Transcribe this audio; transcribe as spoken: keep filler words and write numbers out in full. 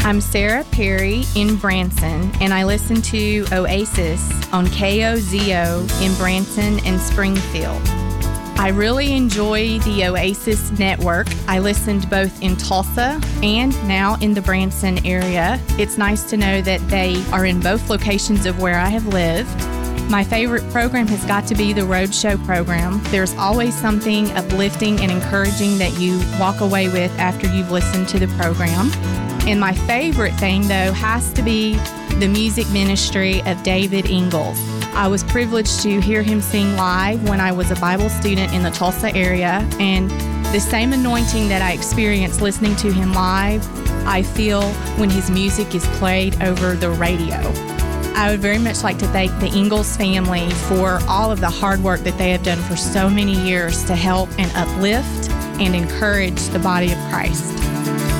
I'm Sarah Perry in Branson, and I listen to Oasis on K O Z O in Branson and Springfield. I really enjoy the Oasis network. I listened both in Tulsa and now in the Branson area. It's nice to know that they are in both locations of where I have lived. My favorite program has got to be the Roadshow program. There's always something uplifting and encouraging that you walk away with after you've listened to the program. And my favorite thing, though, has to be the music ministry of David Ingalls. I was privileged to hear him sing live when I was a Bible student in the Tulsa area, and the same anointing that I experienced listening to him live, I feel when his music is played over the radio. I would very much like to thank the Ingalls family for all of the hard work that they have done for so many years to help and uplift and encourage the body of Christ.